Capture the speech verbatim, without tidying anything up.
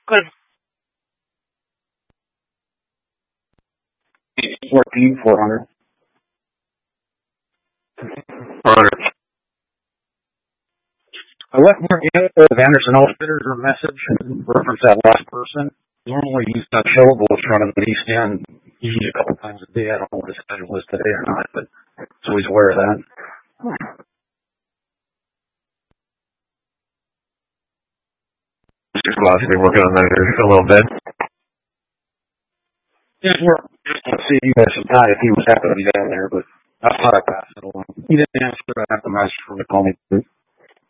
Good. fourteen, four hundred. four hundred. I left Morgan with Anderson Outfitters a message in reference to that last person. Normally he's got showables running the East End, usually a couple times a day. I don't know what his schedule is today or not, but so he's aware of that. Just glad to be working on that a little bit. Yeah, we're just to see you guys sometime if he was happy to be down there, but I thought I passed it along. He didn't answer. I have to ask for him to call me.